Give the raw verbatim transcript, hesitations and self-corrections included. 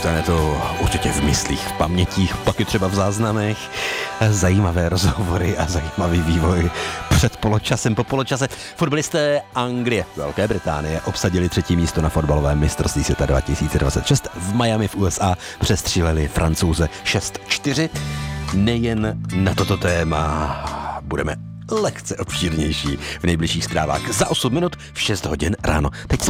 Zůstane to určitě v myslích, v pamětích, pak i třeba v záznamech. Zajímavé rozhovory a zajímavý vývoj před poločasem, po poločase. Fotbalisté Anglie, Velké Británie obsadili třetí místo na fotbalovém mistrovství světa dva tisíce dvacet šest. V Miami v U S A přestříleli Francouze šest čtyři. Nejen na toto téma budeme lehce obšírnější v nejbližších zprávách za osm minut v šest hodin ráno. Teď